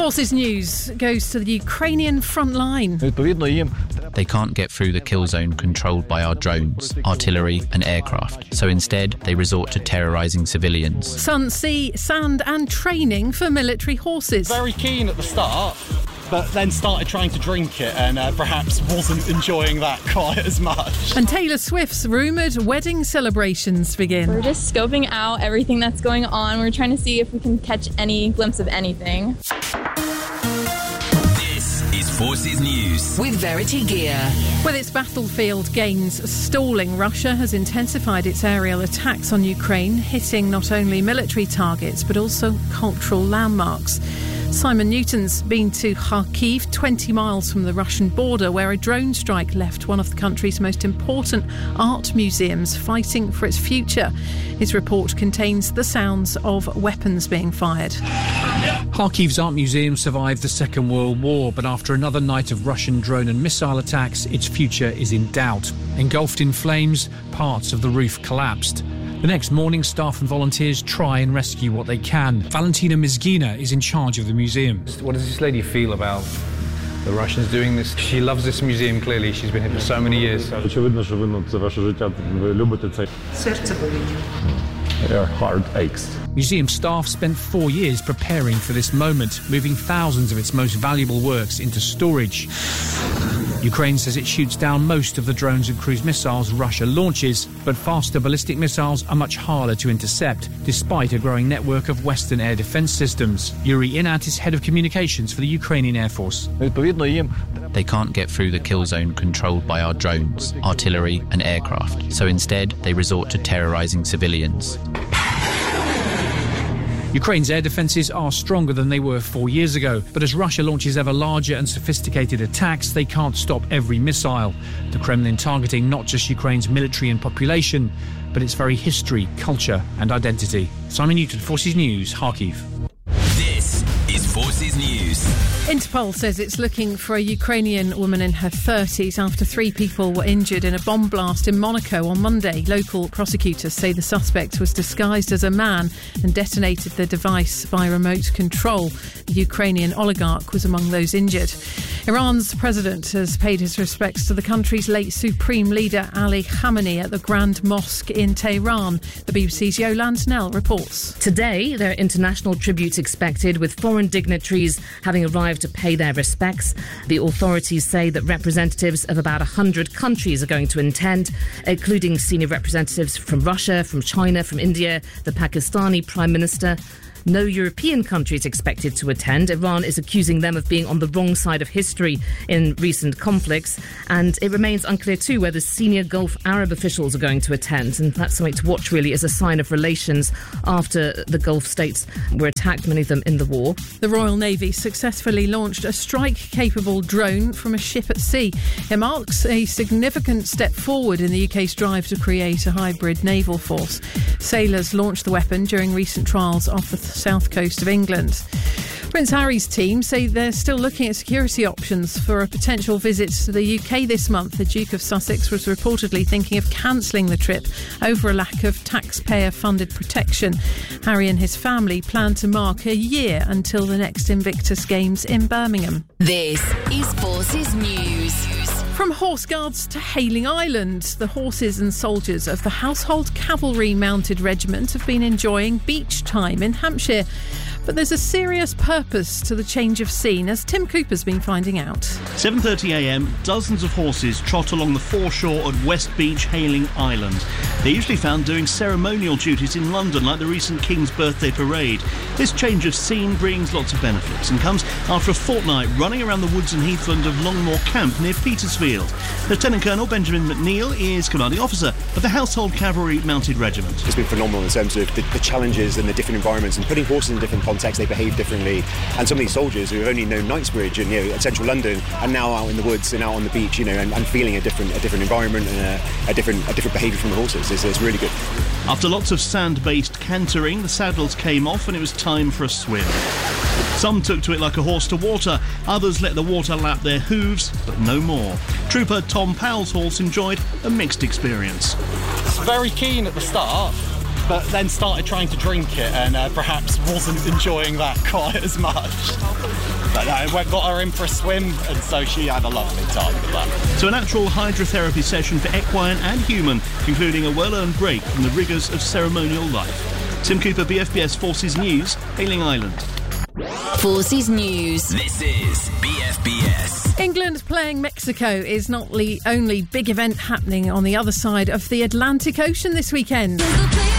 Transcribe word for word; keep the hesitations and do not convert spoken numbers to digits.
Forces News goes to the Ukrainian front line. They can't get through the kill zone controlled by our drones, artillery and aircraft, so instead they resort to terrorising civilians. Sun, sea, sand and training for military horses. Very keen at the start, but then started trying to drink it and uh, perhaps wasn't enjoying that quite as much. And Taylor Swift's rumoured wedding celebrations begin. We're just scoping out everything that's going on. We're trying to see if we can catch any glimpse of anything. Forces News with Verity Gear. With its battlefield gains stalling, Russia has intensified its aerial attacks on Ukraine, hitting not only military targets but also cultural landmarks. Simon Newton's been to Kharkiv, twenty miles from the Russian border, where a drone strike left one of the country's most important art museums fighting for its future. His report contains the sounds of weapons being fired. Kharkiv's art museum survived the Second World War, but after another night of Russian drone and missile attacks, its future is in doubt. Engulfed in flames, parts of the roof collapsed. The next morning, staff and volunteers try and rescue what they can. Valentina Mizgina is in charge of the museum. What does this lady feel about the Russians doing this? She loves this museum, clearly. She's been here for so many years. Her heart aches. Museum staff spent four years preparing for this moment, moving thousands of its most valuable works into storage. Ukraine says it shoots down most of the drones and cruise missiles Russia launches, but faster ballistic missiles are much harder to intercept, despite a growing network of Western air defence systems. Yuri Inat is head of communications for the Ukrainian Air Force. They can't get through the kill zone controlled by our drones, artillery and aircraft, so instead they resort to terrorising civilians. Ukraine's air defences are stronger than they were four years ago, but as Russia launches ever larger and sophisticated attacks, they can't stop every missile. The Kremlin targeting not just Ukraine's military and population, but its very history, culture and identity. Simon Newton, Forces News, Kharkiv. This is Forces News. Interpol says it's looking for a Ukrainian woman in her thirties after three people were injured in a bomb blast in Monaco on Monday. Local prosecutors say the suspect was disguised as a man and detonated the device by remote control. The Ukrainian oligarch was among those injured. Iran's president has paid his respects to the country's late supreme leader Ali Khamenei at the Grand Mosque in Tehran. The B B C's Yolande Knell reports. Today, there are international tributes expected, with foreign dignitaries having arrived to pay their respects. The authorities say that representatives of about one hundred countries are going to attend, including senior representatives from Russia, from China, from India, the Pakistani Prime Minister. No European country is expected to attend. Iran is accusing them of being on the wrong side of history in recent conflicts. And it remains unclear too whether senior Gulf Arab officials are going to attend. And that's something to watch really as a sign of relations after the Gulf states were attacked, many of them in the war. The Royal Navy successfully launched a strike-capable drone from a ship at sea. It marks a significant step forward in the U K's drive to create a hybrid naval force. Sailors launched the weapon during recent trials off the south coast of England. Prince Harry's team say they're still looking at security options for a potential visit to the U K this month. The Duke of Sussex was reportedly thinking of cancelling the trip over a lack of taxpayer-funded protection. Harry and his family plan to mark a year until the next Invictus Games in Birmingham. This is Forces News. From Horse Guards to Hayling Island, the horses and soldiers of the Household Cavalry Mounted Regiment have been enjoying beach time in Hampshire. But there's a serious purpose to the change of scene, as Tim Cooper's been finding out. seven thirty a m, dozens of horses trot along the foreshore at West Beach, Hayling Island. They're usually found doing ceremonial duties in London, like the recent King's Birthday Parade. This change of scene brings lots of benefits and comes after a fortnight running around the woods and heathland of Longmoor Camp near Petersfield. Lieutenant Colonel Benjamin McNeil is commanding officer of the Household Cavalry Mounted Regiment. It's been phenomenal in terms of the, the challenges and the different environments and putting horses in different context, they behave differently, and some of these soldiers who have only known Knightsbridge and, you know, central London are now out in the woods and out on the beach, you know, and, and feeling a different a different environment and a, a different a different behaviour from the horses. It's, it's really good. After lots of sand-based cantering, the saddles came off and it was time for a swim. Some took to it like a horse to water, others let the water lap their hooves, but no more. Trooper Tom Powell's horse enjoyed a mixed experience. Very keen at the start, but then started trying to drink it and uh, perhaps wasn't enjoying that quite as much. But no, it got her in for a swim, and so she had a lovely time with that. So a natural hydrotherapy session for equine and human, including a well-earned break from the rigours of ceremonial life. Tim Cooper, B F B S Forces News, Hayling Island. Forces News. This is B F B S. England playing Mexico is not the only big event happening on the other side of the Atlantic Ocean this weekend.